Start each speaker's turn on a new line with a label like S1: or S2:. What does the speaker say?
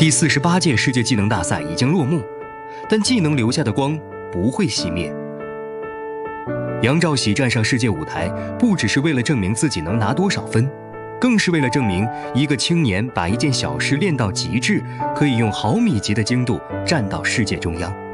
S1: 第48届世界技能大赛已经落幕，但技能留下的光不会熄灭。杨兆喜站上世界舞台，不只是为了证明自己能拿多少分，更是为了证明一个青年把一件小事练到极致，可以用毫米级的精度站到世界中央。